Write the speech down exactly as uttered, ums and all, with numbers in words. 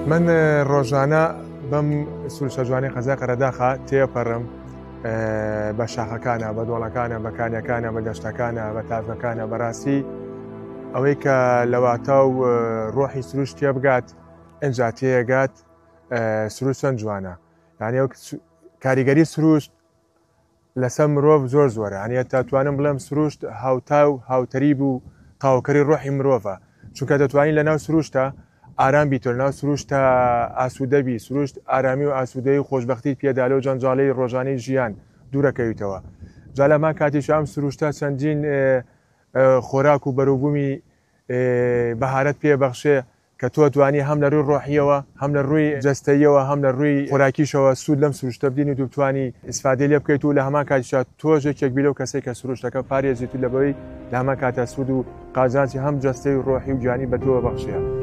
من ڕۆژانە بەم سروشتە جوانەی قەزای قەرەداخە تێپەڕم بە شاخەکانە، بە دۆڵەکانە، بە کانیەکانە، بە دەشتەکانە، بە تافەکانە. بەڕاستی ئەوەی کە لەواتە و ڕۆحی سروشت تێبگات ئەنجا تێگات سروشت چەند جوانە. یعنی کاریگەری سروشت لەسەر مرۆڤ زۆر زۆرە. هەنیە تاتوانم بڵێم سروشت هاوتا و هاوتەری بوو تاوکەری ڕۆحی مرۆڤە، چونکە دەتوانین لەناو سروشتە ئارام بیتۆ، لەناو سروشتە ئاسوودەبی، سروشت ئارامی و ئاسوودەی و خۆشبەختی پێدالە و جەنجاڵەی ڕۆژانەی ژیان دوورەکەویتەوە. جا لەمان کاتیش ئەم سروشتە چەندین خۆراک و بەرووبوومی بەهارەت پێبەخشێ کە تۆ توانی هەم لە ڕووی ڕۆحیەوە، هەم لە ڕووی جەستەییەوە، هەم لە ڕووی خۆراکیشەوە سوود لەم سروشتە بدین و دووتوانی ئیسفادەی لێ بکەیت و لە هەمان کاتیشا تۆژێکێک بی لەو کەسێک کە سروشتەکە پارێزیت و لەبەوەی لە هەمان کاتە سوود و قازانجی هەم جەستەی و ڕۆحی و گیانی بە تۆ بەخشێ.